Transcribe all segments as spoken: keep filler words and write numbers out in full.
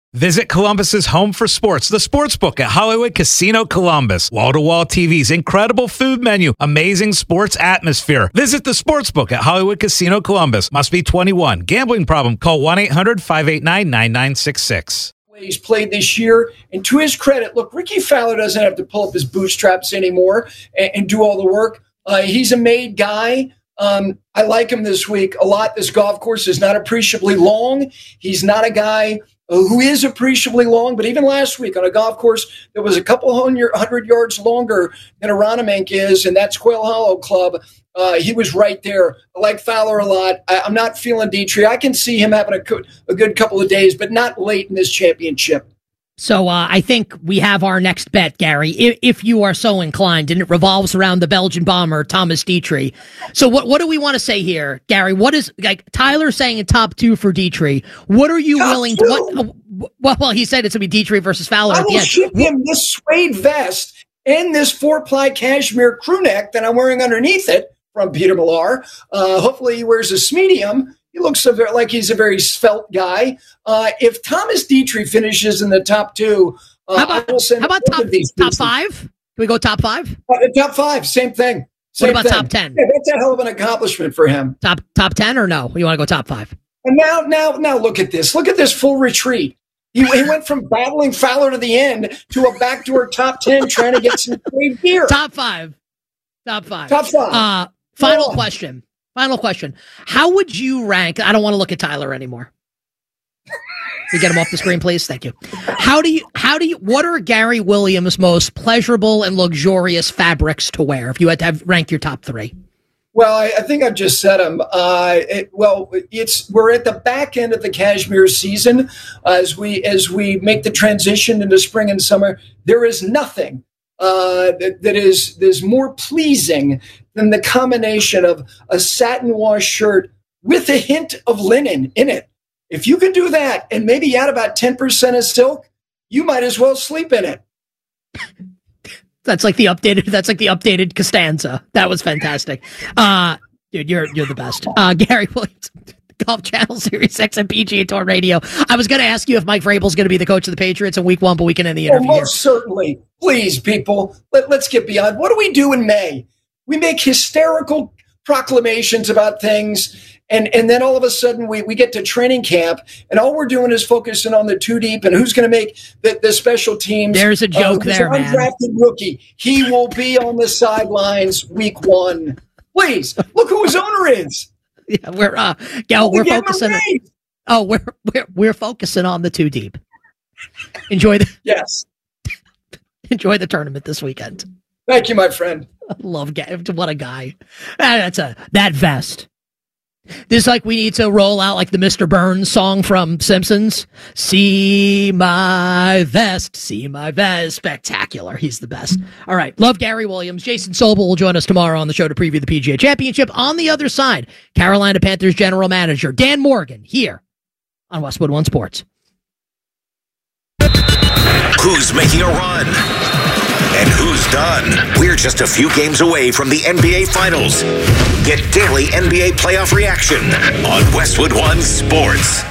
Visit Columbus's home for sports, the Sportsbook at Hollywood Casino Columbus. Wall-to-wall T Vs, incredible food menu, amazing sports atmosphere. Visit the Sportsbook at Hollywood Casino Columbus. Must be twenty-one. Gambling problem? Call one eight hundred five eight nine nine nine six six. He's played this year, and to his credit, look, Ricky Fowler doesn't have to pull up his bootstraps anymore and, and do all the work. Uh, he's a made guy. Um, I like him this week a lot. This golf course is not appreciably long. He's not a guy who is appreciably long, but even last week on a golf course that was a couple hundred yards longer than Aronimink is, and that's Quail Hollow Club, uh, he was right there. I like Fowler a lot. I, I'm not feeling Dietrich. I can see him having a good, a good couple of days, but not late in this championship. So uh, I think we have our next bet, Gary, if, if you are so inclined, and it revolves around the Belgian bomber, Thomas Dietrich. So what what do we want to say here, Gary? What is, like, Tyler saying in top two for Dietrich? What are you top willing two. to, what, well, well, he said it's going to be Dietrich versus Fowler I at the will end. ship him this suede vest and this four-ply cashmere crew neck that I'm wearing underneath it from Peter Millar. Uh, hopefully he wears a medium. He looks a very, like he's a very svelte guy. Uh, if Thomas Dietrich finishes in the top two, uh, how about, I will send how about top, top five? Can we go top five? Uh, top five, same thing. Same what about thing. top ten? Yeah, that's a hell of an accomplishment for him. Top top ten or no? You want to go top five? And now, now, now, look at this. Look at this full retreat. He, he went from battling Fowler to the end to a backdoor top ten, trying to get some great gear. Top five. Top five. Top five. Uh, final oh. question. Final question. How would you rank? I don't want to look at Tyler anymore. You get him off the screen, please. Thank you. How do you, how do you, what are Gary Williams' most pleasurable and luxurious fabrics to wear if you had to have, rank your top three? Well, I, I think I've just said them. Uh, it, well, it's we're at the back end of the cashmere season uh, as we as we make the transition into spring and summer. There is nothing uh, that, that is that is more pleasing than the combination of a satin wash shirt with a hint of linen in it. If you can do that and maybe add about ten percent of silk, you might as well sleep in it. That's like the updated. That's like the updated Costanza. That was fantastic, uh, dude. You're you're the best, uh, Gary Williams, Golf Channel, Sirius X M P G A Tour Radio. I was going to ask you if Mike Vrabel's going to be the coach of the Patriots in Week One, but we can end the interview. Oh, most here. certainly, please, people. Let, let's get beyond. What do we do in May? We make hysterical proclamations about things. And and then all of a sudden we, we get to training camp, and all we're doing is focusing on the two deep and who's going to make the, the special teams. There's a joke uh, there, man. Undrafted rookie. He will be on the sidelines week one. Please look who his owner is. Yeah, we're uh, yeah, we're focusing. On, oh, we're we're we're focusing on the two deep. Enjoy the yes. Enjoy the tournament this weekend. Thank you, my friend. I love what a guy. That's a that vest. This is like we need to roll out like the Mister Burns song from Simpsons. See my vest, see my vest. Spectacular. He's the best. All right. Love Gary Williams. Jason Sobel will join us tomorrow on the show to preview the P G A Championship. On the other side, Carolina Panthers general manager Dan Morgan here on Westwood One Sports. Who's making a run? And who's done? We're just a few games away from the N B A Finals. Get daily N B A playoff reaction on Westwood One Sports.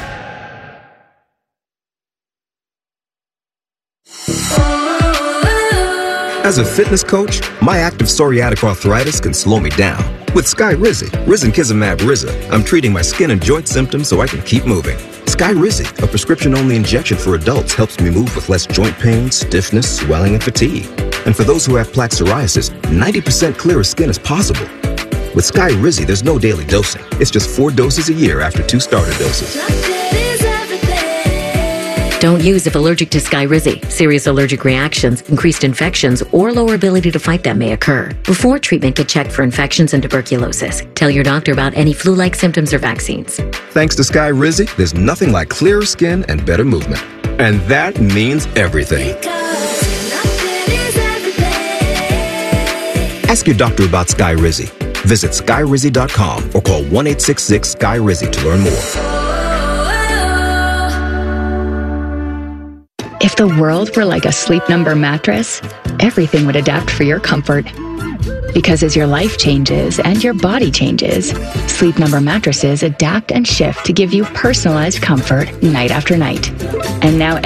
As a fitness coach, my active psoriatic arthritis can slow me down. With Skyrizi, Risankizumab Riza, I'm treating my skin and joint symptoms so I can keep moving. Skyrizi, a prescription-only injection for adults, helps me move with less joint pain, stiffness, swelling, and fatigue. And for those who have plaque psoriasis, ninety percent clearer skin is possible. With Skyrizi, there's no daily dosing. It's just four doses a year after two starter doses. Don't use if allergic to Skyrizi. Serious allergic reactions, increased infections, or lower ability to fight them may occur. Before treatment, get checked for infections and tuberculosis. Tell your doctor about any flu-like symptoms or vaccines. Thanks to Skyrizi, there's nothing like clearer skin and better movement. And that means everything. Ask your doctor about Skyrizi. Visit Skyrizi dot com or call one eight six six Sky Rizi to learn more. If the world were like a Sleep Number mattress, everything would adapt for your comfort. Because as your life changes and your body changes, Sleep Number mattresses adapt and shift to give you personalized comfort night after night. And now